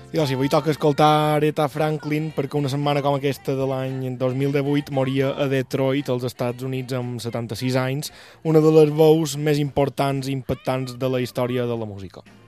I doncs, avui toca escoltar Aretha Franklin perquè una setmana com aquesta de l'any 2018 moria a Detroit, als Estats Units, amb 76 anys, una de les veus més importants i impactants de la història de la música.